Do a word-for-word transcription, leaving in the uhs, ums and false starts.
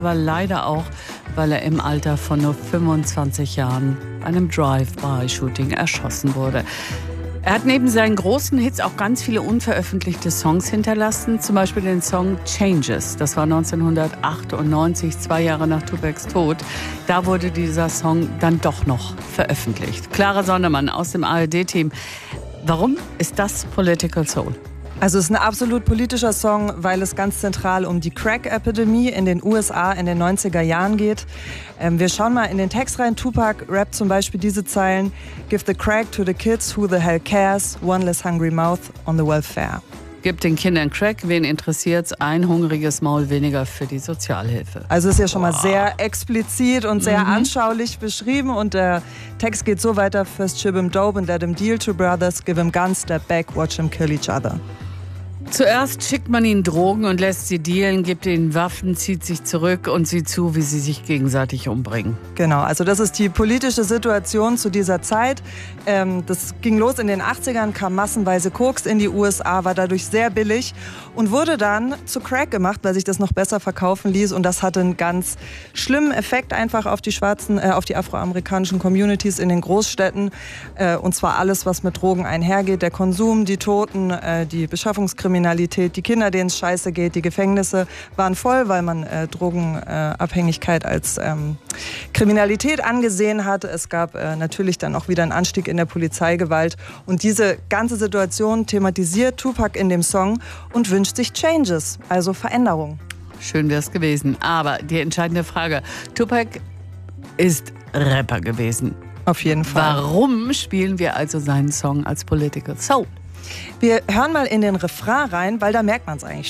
aber leider auch, weil er im Alter von nur fünfundzwanzig Jahren bei einem Drive-by-Shooting erschossen wurde. Er hat neben seinen großen Hits auch ganz viele unveröffentlichte Songs hinterlassen, zum Beispiel den Song Changes. Das war neunzehnhundertachtundneunzig, zwei Jahre nach Tupacs Tod. Da wurde dieser Song dann doch noch veröffentlicht. Clara Sondermann aus dem A R D-Team. Warum ist das Political Soul? Also es ist ein absolut politischer Song, weil es ganz zentral um die Crack-Epidemie in den U S A in den neunziger Jahren geht. Ähm, wir schauen mal in den Text rein. Tupac rappt zum Beispiel diese Zeilen: Give the crack to the kids, who the hell cares? One less hungry mouth on the welfare. Gibt den Kindern Crack, wen interessiert's? Ein hungriges Maul weniger für die Sozialhilfe. Also ist ja schon mal sehr explizit und sehr Mhm. anschaulich beschrieben. Und der Text geht so weiter: First ship him dope and let him deal to brothers. Give him guns, step back, watch him kill each other. Zuerst schickt man ihnen Drogen und lässt sie dealen, gibt ihnen Waffen, zieht sich zurück und sieht zu, wie sie sich gegenseitig umbringen. Genau, also das ist die politische Situation zu dieser Zeit. Ähm, das ging los in den achtzigern, kam massenweise Koks in die U S A, war dadurch sehr billig und wurde dann zu Crack gemacht, weil sich das noch besser verkaufen ließ. Und das hatte einen ganz schlimmen Effekt einfach auf die schwarzen, äh, auf die afroamerikanischen Communities in den Großstädten. Äh, und zwar alles, was mit Drogen einhergeht: der Konsum, die Toten, äh, die Beschaffungskriminalität, die Kinder, denen es scheiße geht, die Gefängnisse waren voll, weil man äh, Drogenabhängigkeit äh, als ähm, Kriminalität angesehen hat. Es gab äh, natürlich dann auch wieder einen Anstieg in der Polizeigewalt. Und diese ganze Situation thematisiert Tupac in dem Song und wünscht sich Changes, also Veränderung. Schön wäre es gewesen. Aber die entscheidende Frage: Tupac ist Rapper gewesen. Auf jeden Fall. Warum spielen wir also seinen Song als Political Soul? Wir hören mal in den Refrain rein, weil da merkt man es eigentlich